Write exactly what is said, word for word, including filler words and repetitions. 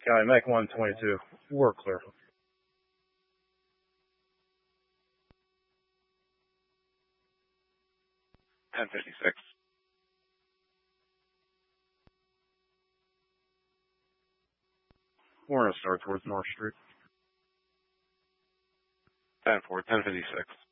Sky, Mech one twenty-two. We're clear. ten fifty-six. We're going to start towards North Street. ten four, ten fifty-six.